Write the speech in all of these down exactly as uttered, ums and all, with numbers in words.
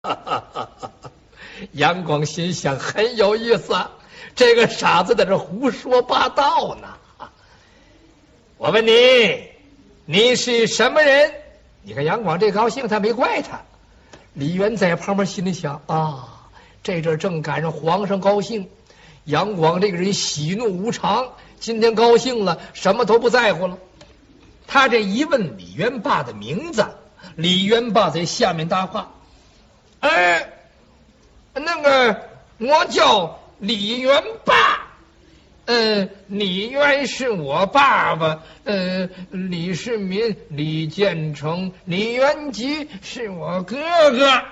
杨广心想很有意思，这个傻子在这胡说八道呢。我问你，你是什么人？你看杨广这高兴，他没怪他。李渊在旁边心里想啊，这阵正赶上皇上高兴，杨广这个人喜怒无常，今天高兴了，什么都不在乎了。他这一问李渊霸的名字，李渊霸在下面搭话：哎，那个我叫李元霸，嗯、呃，李渊是我爸爸，嗯、呃，李世民、李建成、李元吉是我哥哥。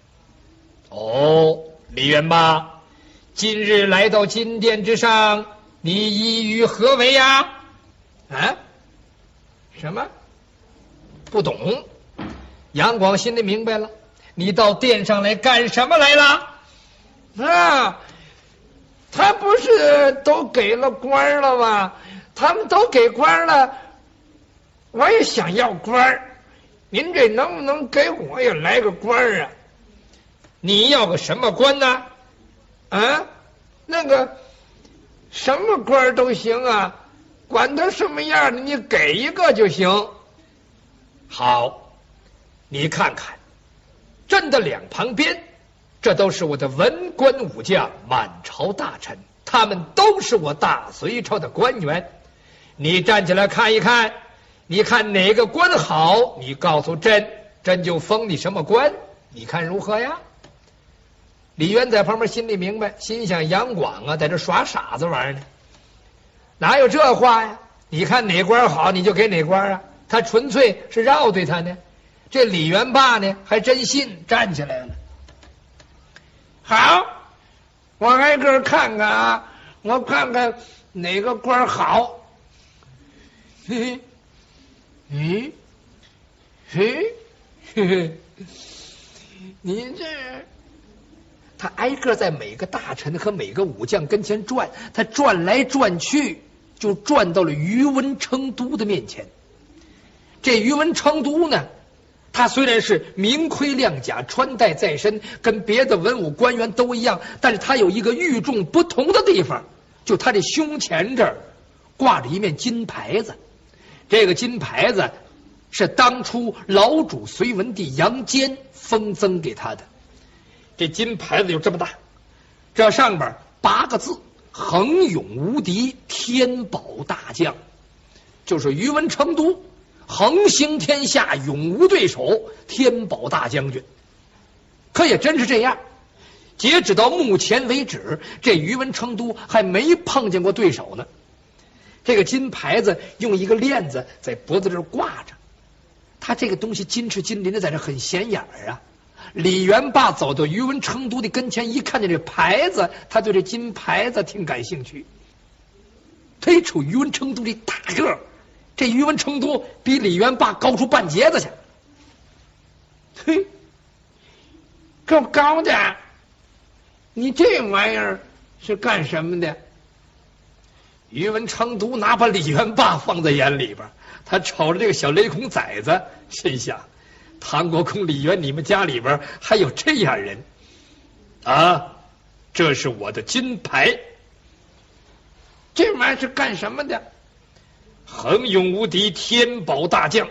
哦，李元霸，今日来到金殿之上，你意欲何为呀？啊？什么？不懂。杨广心里明白了，你到殿上来干什么来了？啊，他不是都给了官了吗？他们都给官了，我也想要官，您这能不能给我也来个官啊？你要个什么官呢？啊，那个什么官都行啊，管他什么样的，你给一个就行。好，你看看朕的两旁边，这都是我的文官武将、满朝大臣，他们都是我大隋朝的官员。你站起来看一看，你看哪个官好，你告诉朕，朕就封你什么官，你看如何呀？李渊在旁边心里明白，心想杨广啊，在这耍傻子玩呢，哪有这话呀？你看哪官好，你就给哪官啊？他纯粹是绕对他呢。这李元霸呢，还真信，站起来了。好，我挨个看看啊，我看看哪个官好。嘿嘿，嘿嘿嘿，你这，他挨个在每个大臣和每个武将跟前转，他转来转去，就转到了宇文成都的面前。这宇文成都呢，他虽然是名盔亮甲，穿戴在身，跟别的文武官员都一样，但是他有一个与众不同的地方，就他这胸前这儿挂着一面金牌子。这个金牌子是当初老主隋文帝杨坚封赠给他的。这金牌子有这么大，这上边八个字：恒勇无敌，天宝大将。就是宇文成都横行天下，永无对手，天宝大将军。可也真是这样，截止到目前为止，这宇文成都还没碰见过对手呢。这个金牌子用一个链子在脖子这儿挂着，他这个东西金翅金鳞的，在这很显眼啊。李元霸走到宇文成都的跟前，一看见这牌子，他对这金牌子挺感兴趣。推出宇文成都这大个儿，这宇文成都比李元霸高出半截子去。嘿，够高的！你这玩意儿是干什么的？宇文成都哪把李元霸放在眼里边，他瞅着这个小雷孔崽子，心想：唐国公李渊，你们家里边还有这样人啊？这是我的金牌。这玩意儿是干什么的？恒勇无敌，天宝大将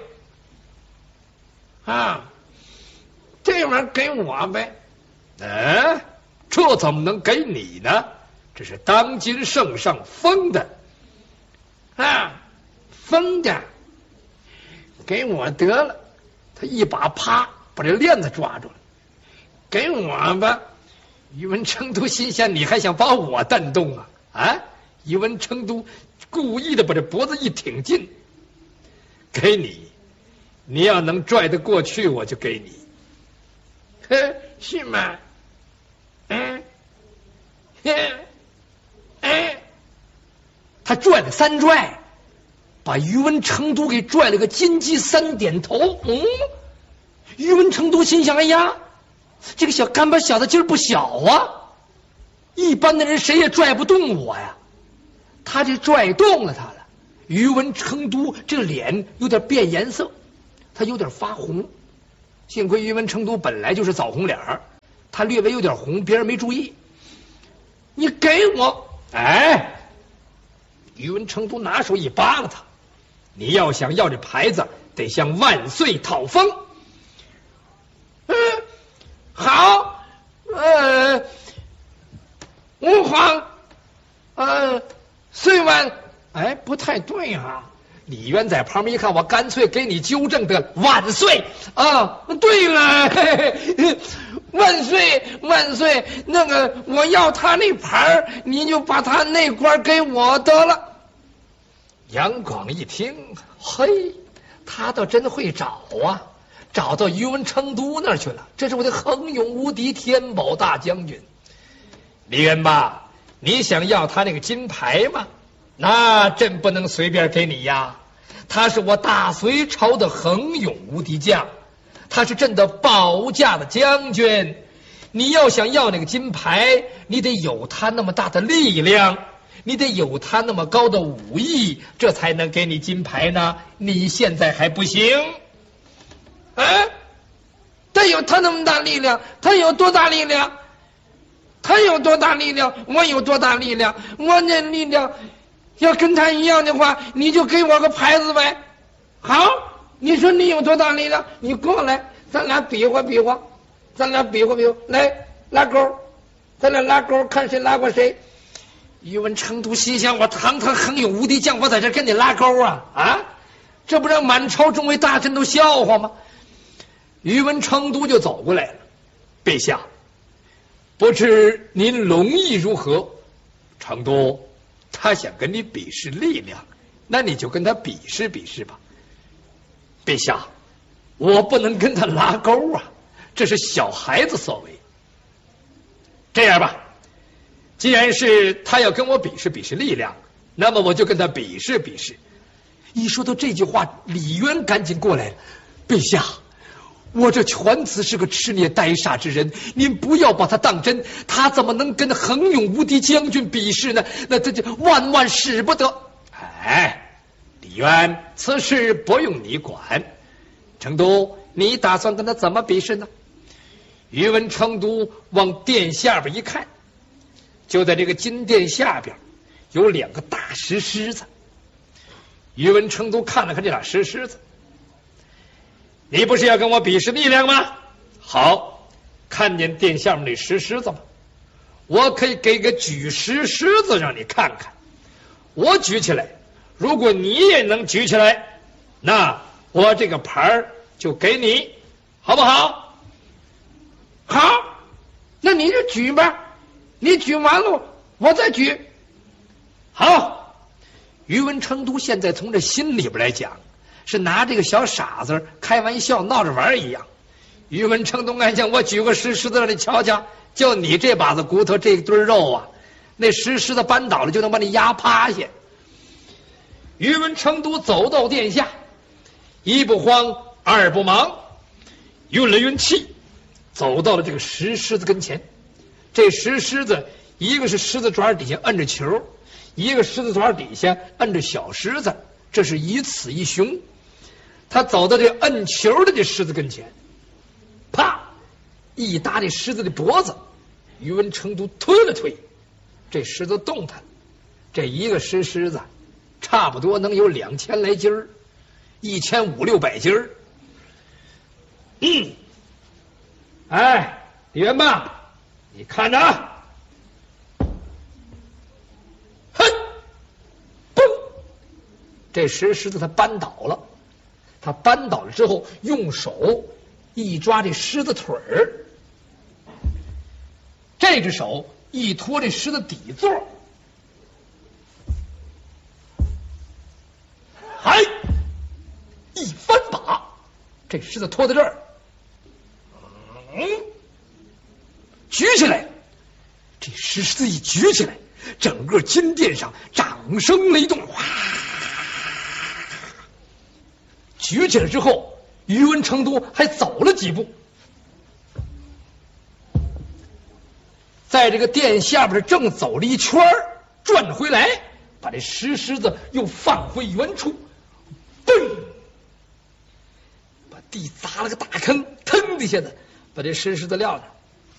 啊！这玩意儿给我呗？哎，这怎么能给你呢？这是当今圣上封的啊，封的，给我得了。他一把啪把这链子抓住了，给我吧。宇文成都心想：你还想把我带动啊？啊！宇文成都故意的把这脖子一挺进，给你，你要能拽得过去，我就给你。呵，是吗？嗯，呵，哎，他拽了三拽，把宇文成都给拽了个金鸡三点头。嗯，宇文成都心想：哎呀，这个小干巴小子劲儿不小啊，一般的人谁也拽不动我呀。他这拽动了他了。宇文成都这脸有点变颜色，他有点发红。幸亏宇文成都本来就是枣红脸儿， 还略微有点红，别人没注意。你给我，哎，宇文成都拿手一扒拉他，你要想要这牌子，得向万岁讨封。嗯，好，呃，吾皇，呃，岁万，哎，不太对啊。李渊在旁边一看，我干脆给你纠正得万岁啊！对了，嘿嘿万岁万岁，那个我要他那牌，你就把他那官给我得了。杨广一听，嘿，他倒真会找啊，找到宇文成都那儿去了。这是我的横勇无敌天宝大将军李渊吧？你想要他那个金牌吗？那朕不能随便给你呀。他是我大隋朝的横勇无敌将，他是朕的保驾的将军。你要想要那个金牌，你得有他那么大的力量，你得有他那么高的武艺，这才能给你金牌呢。你现在还不行。哎，他有他那么大力量，他有多大力量？他有多大力量？我有多大力量？我那力量要跟他一样的话，你就给我个牌子呗。好，你说你有多大力量？你过来，咱俩比划比划，咱俩比划比划，来拉钩，咱俩拉钩，看谁拉过谁。宇文成都心想：我堂堂横勇无敌将，我在这跟你拉钩啊啊！这不让满朝众位大臣都笑话吗？宇文成都就走过来了，陛下，不知您龙意如何？成都。他想跟你比试力量，那你就跟他比试比试吧。陛下，我不能跟他拉钩啊，这是小孩子所为。这样吧，既然是他要跟我比试比试力量，那么我就跟他比试比试。一说到这句话，李渊赶紧过来了。陛下，我这犬子是个痴孽呆傻之人，您不要把他当真，他怎么能跟横勇无敌将军比试呢？那这就万万使不得。哎，李渊，此事不用你管。成都，你打算跟他怎么比试呢？宇文成都往殿下边一看，就在这个金殿下边有两个大石狮子。宇文成都看了看这俩石狮子，你不是要跟我比试力量吗？好，看见殿下面那石狮子吗？我可以给个举石狮子让你看看。我举起来，如果你也能举起来，那我这个牌就给你，好不好？好，那你就举吧，你举完了我再举。好，宇文成都现在从这心里边来讲，是拿这个小傻子开玩笑闹着玩一样。宇文成都暗想，我举个石狮子让你瞧瞧，就你这把子骨头这一堆肉啊，那石狮子扳倒了就能把你压趴下。宇文成都走到殿下，一不慌二不忙，运了运气，走到了这个石狮子跟前。这石狮子一个是狮子爪底下摁着球，一个狮子爪底下摁着小狮子，这是一雌一雄。他走到这摁球的这狮子跟前，啪一搭这狮子的脖子，宇文成都推了推，这狮子动弹。这一个石狮子差不多能有两千来斤儿，一千五六百斤儿。嗯，哎，李元霸，你看着啊，哼，嘣，这石狮子他扳倒了。他扳倒了之后，用手一抓这狮子腿儿，这只手一托这狮子底座，还一翻把，这狮子拖在这儿，嗯，举起来。这狮子一举起来，整个金殿上掌声雷动，哗！举起来之后，宇文成都还走了几步，在这个殿下边正走了一圈，转回来，把这石狮子又放回原处，嘣，把地砸了个大坑，腾的一下子把这石狮子撂着。